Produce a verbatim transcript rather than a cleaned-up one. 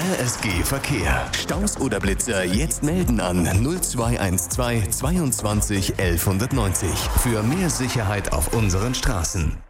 R S G Verkehr. Staus oder Blitzer jetzt melden an null zwei eins zwei zweiundzwanzig elf neunzig für mehr Sicherheit auf unseren Straßen.